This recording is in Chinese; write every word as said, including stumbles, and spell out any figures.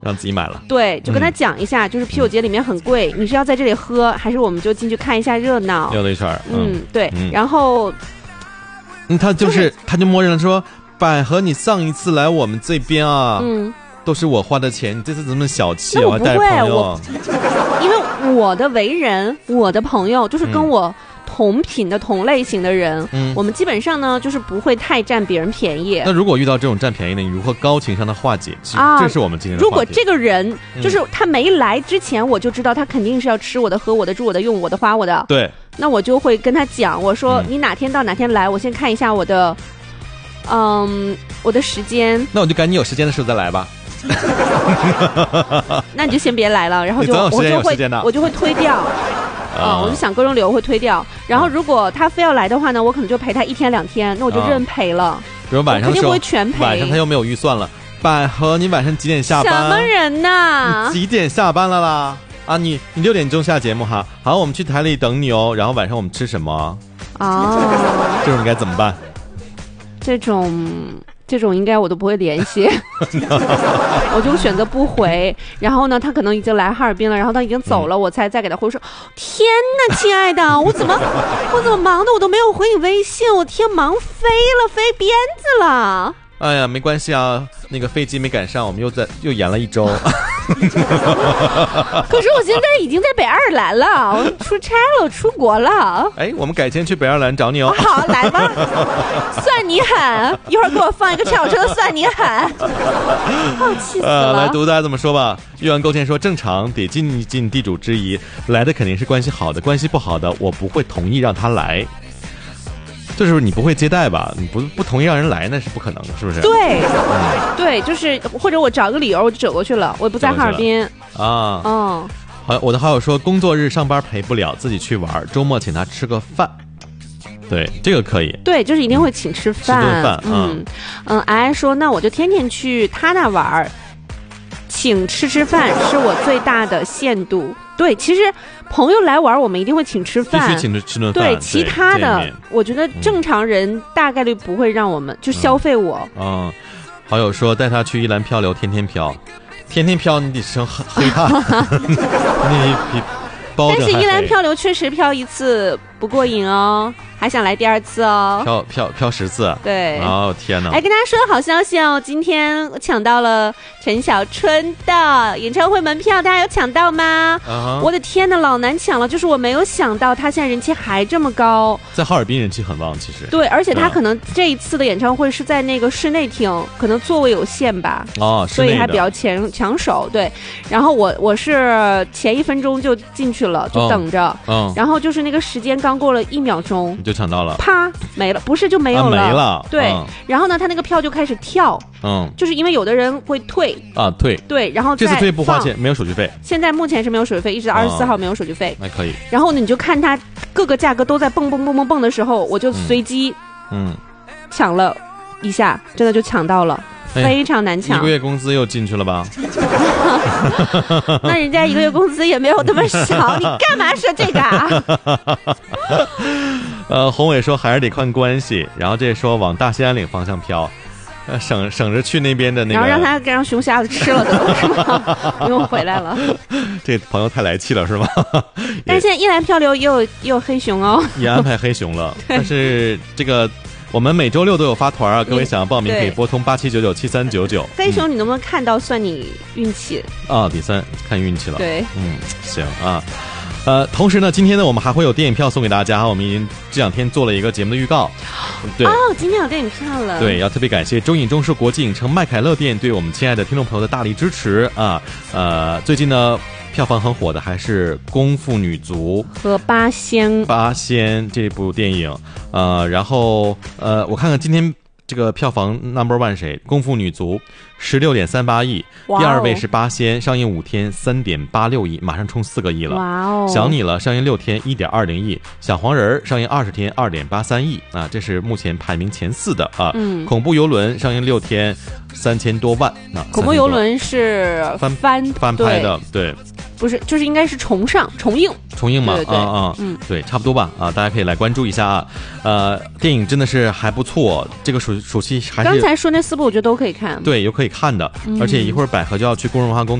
让自己买了。 对，就跟他讲一下，嗯、就是啤酒节里面很贵，你是要在这里喝，还是我们就进去看一下热闹？ 溜了一圈，嗯， 嗯对，嗯、然后， 嗯，他就是、就是、他就默认了说，百合，你上一次来我们这边啊，嗯。都是我花的钱，你这次怎么小气啊？ 我不会， 我还带朋友我因为我的为人，我的朋友就是跟我同品的、嗯、同类型的人，嗯，我们基本上呢就是不会太占别人便宜。 那如果遇到这种占便宜的，你如何高情商的化解？啊，这是我们今天的话题。 如果这个人就是他没来之前，我就知道他肯定是要吃我的、喝我的、住我的、用我的、花我的， 对， 那我就会跟他讲，我说、嗯、你哪天到哪天来，我先看一下我的，嗯，我的时间。 那我就赶紧有时间的时候再来吧。 那你就先别来了，然后就我就会我就会推掉，啊、嗯，我就想各种理由会推掉。然后如果他非要来的话呢，我可能就陪他一天两天，那我就认赔了。 比如晚上的时候， 肯定不会全赔。 晚上他又没有预算了，百合，你晚上几点下班？ 什么人呐？ 你几点下班了啦？啊，你你六点钟下节目哈，好，我们去台里等你哦。然后晚上我们吃什么？ 哦， 这种你该怎么办？ 这种。这种应该我都不会联系我就选择不回。然后呢他可能已经来哈尔滨了，然后他已经走了、嗯、我才再给他回说，天哪亲爱的，我怎么我怎么忙的我都没有回你微信，我天忙飞了飞鞭子了。 哎呀没关系啊，那个飞机没赶上，我们又在又延了一周可是我现在已经在北爱尔兰了，我出差了，我出国了。 哎，我们改天去北爱尔兰找你哦。 好，来吧，算你狠，一会儿给我放一个跳车，算你狠。哦，气死了。 呃，来读大家怎么说吧。玉完勾芡说，正常得尽尽地主之谊，来的肯定是关系好的，关系不好的我不会同意让他来。就是你不会接待吧？你不不同意让人来，那是不可能的，是不是？ 对，嗯、对，就是或者我找个理由我就折过去了，我也不在哈尔滨啊。嗯，好，我的好友说工作日上班陪不了，自己去玩，周末请他吃个饭。对，这个可以。 对，就是一定会请吃饭。 吃顿饭。 嗯嗯，哎，说那我就天天去他那玩，请吃吃饭是我最大的限度。对，其实朋友来玩我们一定会请吃饭， 必须请吃顿饭。 对，其他的我觉得正常人大概率不会让我们、嗯、就消费我。 嗯，好友说带他去一兰漂流，天天漂，天天漂你得成黑怕你比包着还黑。 但是一兰漂流确实漂一次不过瘾哦，还想来第二次哦， 漂漂漂十次。 对， 哦天哪！ 哎，跟大家说好消息哦，今天抢到了陈小春的演唱会门票，大家有抢到吗？ Uh-huh. 我的天哪，老难抢了，就是我没有想到他现在人气还这么高， 在哈尔滨人气很旺，其实。 对，而且他可能这一次的演唱会是在那个室内厅，可能座位有限吧， 哦， 所以还比较抢抢手。对，然后我我是前一分钟就进去了，就等着，嗯、oh. oh. 然后就是那个时间刚过了一秒钟， 你就抢到了， 啪没了，不是就没有了， 啊、没了。 对、 嗯， 然后呢，他那个票就开始跳，嗯，就是因为有的人会退啊，退， 对，然后这次退不花钱，没有手续费。现在目前是没有手续费，一直到二十四号没有手续费， 那、嗯、可以。 然后呢，你就看他各个价格都在蹦蹦蹦蹦蹦的时候，我就随机嗯抢了一下，真的就抢到了。哎、非常难抢， 一个月工资又进去了吧？ 那人家一个月工资也没有那么少，你干嘛说这个啊？ 呃，宏伟说还是得看关系，然后这说往大兴安岭方向飘，呃，省省着去那边的那个， 然后让他让熊瞎子吃了得是吗？不用回来了。 这朋友太来气了是吗？ 但是现在一兰漂流也有也有黑熊哦， 也安排黑熊了，但是这个。我们每周六都有发团啊，各位想要报名可以拨通八七九九七三九九。 黑熊你能不能看到算你运气啊？第三看运气了。 对， 嗯，行啊。呃，同时呢，今天呢，我们还会有电影票送给大家。我们已经这两天做了一个节目的预告。对哦，今天有电影票了。 对，要特别感谢中影中视国际影城麦凯乐店对我们亲爱的听众朋友的大力支持啊。呃，最近呢。票房很火的还是《功夫女足》 和《八仙》 八仙这部电影，呃，然后呃，我看看今天这个票房 number one 谁？《功夫女足》十六点三八亿，第二位是《八仙》，上映五天三点八六亿，马上冲四个亿了。 哇哦！ 想你了上映六天一点二零亿，小黄人上映二十天二点八三亿啊，这是目前排名前四的啊。嗯。恐怖游轮上映六天三千多万啊。 恐怖游轮是翻翻翻拍的，对。 不是，就是应该是重上重映， 重映嘛， 对对对啊啊， 嗯， 对，差不多吧，啊，大家可以来关注一下啊。呃，电影真的是还不错，这个暑暑期还是刚才说那四部我觉得都可以看， 对，有可以看的， 嗯、 而且一会儿百合就要去工人文化宫